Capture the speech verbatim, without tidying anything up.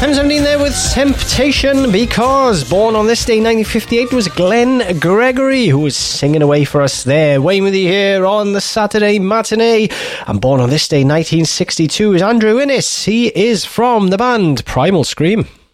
Time seventeen there with Temptation, because born on this day nineteen fifty-eight was Glenn Gregory, who was singing away for us there. Wayne with you here on the Saturday matinee. And born on this day nineteen sixty-two is Andrew Innes. He is from the band Primal Scream.